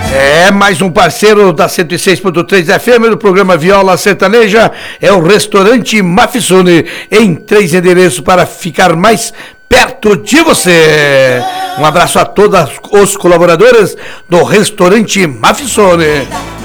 É, mais um parceiro da 106.3 FM do programa Viola Sertaneja é o Restaurante Mafisone, em 3 endereços para ficar mais perto de você. Um abraço a todos os colaboradores do Restaurante Mafisone.